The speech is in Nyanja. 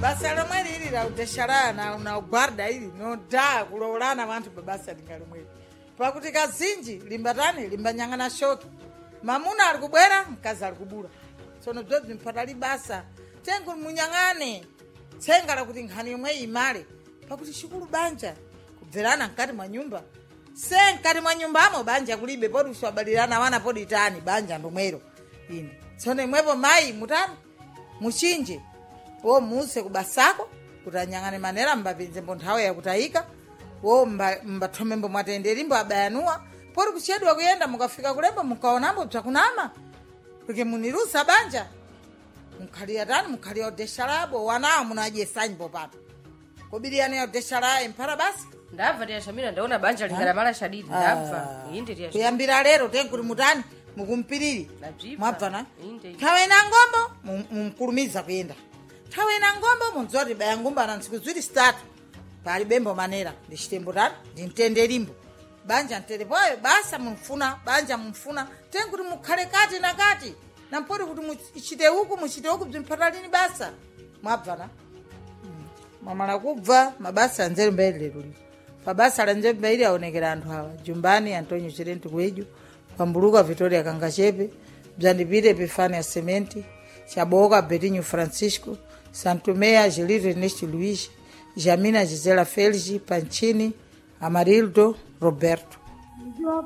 basa lomwe lili la udesharana na guarda ili no da kulolana vantu babasa lingalomwe pakuti kazinji limbatani limbanyang'ana shoki mamuna ali kubwera mkazi ali kubula tsono bzobzi mpatali basa tengu munyang'ane tsengala kuti nkhani yomwe imale pakuti shikulu banja kubverana mkati mwa nyumba se mkati mwa nyumbamo banja kulibe podi uswabalirana wana podi tani banja ndomwero ine tsono imwepo mayi mutani muchinje wo muse kubasako kuti anyang'ane manera mbapinze mbo nthawe yakutayika wo mbathomembo mwatenderimbo abayanuwa pori kuchedwa kuyenda mukafika kulembo mukaonambo bzakunama porque munirusa banja mukhalia tani mukhalia udesharabo wanawo munajesanyipo papo kobiriana udeshara empara basi ndabva tiyashamira ndaona banja lingalamala shadidi ndabva inde tiyashamira kuyambira lero tenkuri mutani mukumpiriri Ndadziva. mwabvana Inde. thawe na ngombo mumkulumiza kuyenda thawe na ngombo munzoti baya ngombo ana ntsiku ziwiri zitatu pali bembo manera ndichitembo tani ndimtenderimbo banja mterepoyo basa mumfuna banja mumfuna tenkuti mukhale kati na kati nampoti kuti muchite uku bzimphatalini basa mwabvana mwamala kubva mabasa anzeru mbele lero pabasa la nzeru mbele aonekera anthu awa Jumbani Antonio Chirenti Kweju Pambuluka Victoria Kangachepe Bzandipite Epifania Sementi Chaboka Betinho Francisco Santomea Gelito Ernesto Luiz Jamina Gisela Felix Panchini Amarildo Roberto